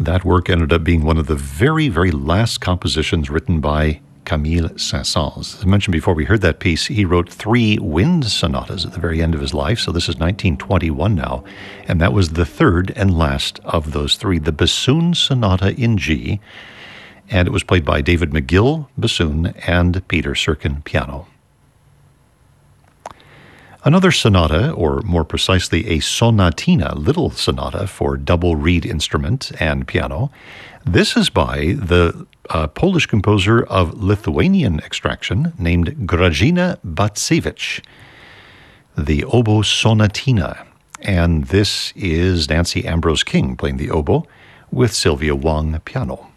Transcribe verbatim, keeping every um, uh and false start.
That work ended up being one of the very, very last compositions written by Camille Saint-Saëns. As I mentioned before we heard that piece, he wrote three wind sonatas at the very end of his life, so this is nineteen twenty-one now, and that was the third and last of those three, the Bassoon Sonata in G, and it was played by David McGill, bassoon, and Peter Serkin, piano. Another sonata, or more precisely a sonatina, little sonata for double reed instrument and piano. This is by the uh, Polish composer of Lithuanian extraction named Grażyna Bacewicz, the oboe sonatina. And this is Nancy Ambrose King playing the oboe with Sylvia Wang piano.